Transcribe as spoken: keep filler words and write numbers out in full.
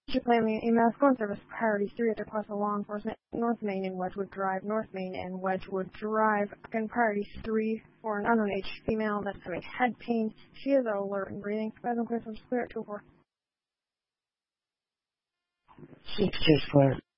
She claiming a masculine service priority three at the request of law enforcement, North Main and Wedgwood Drive, North Main and Wedgwood Drive. Again, priority three for an unknown age female that's having head pain. She is alert and breathing. Bedroom clear from clear at two four. Six two four.